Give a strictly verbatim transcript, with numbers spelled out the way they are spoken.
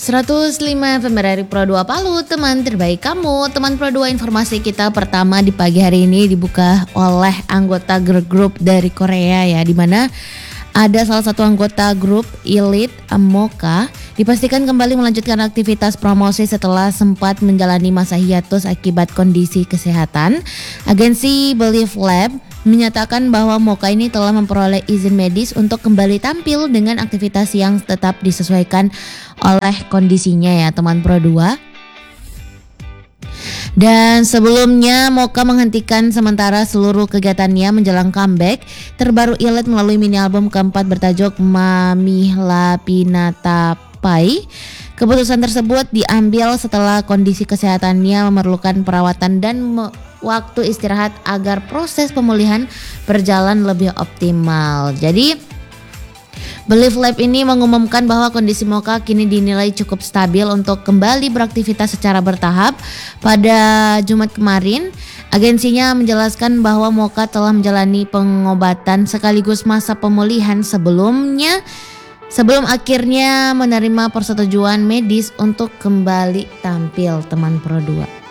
seratus lima F M R R I Pro dua Palu, teman terbaik kamu. Teman Pro dua, informasi kita pertama di pagi hari ini dibuka oleh anggota girl group dari Korea ya, di mana ada salah satu anggota grup Elite Mocha dipastikan kembali melanjutkan aktivitas promosi setelah sempat menjalani masa hiatus akibat kondisi kesehatan. Agensi Believe Lab menyatakan bahwa Mocha ini telah memperoleh izin medis untuk kembali tampil dengan aktivitas yang tetap disesuaikan oleh kondisinya ya teman Pro dua. Dan sebelumnya Mocha menghentikan sementara seluruh kegiatannya menjelang comeback terbaru Elite melalui mini album keempat bertajuk Mamihla Pinata Pai. Keputusan tersebut diambil setelah kondisi kesehatannya memerlukan perawatan dan me- waktu istirahat agar proses pemulihan berjalan lebih optimal. Jadi Believe Lab ini mengumumkan bahwa kondisi Mocha kini dinilai cukup stabil untuk kembali beraktivitas secara bertahap. Pada Jumat kemarin, agensinya menjelaskan bahwa Mocha telah menjalani pengobatan sekaligus masa pemulihan sebelumnya sebelum akhirnya menerima persetujuan medis untuk kembali tampil teman Pro dua.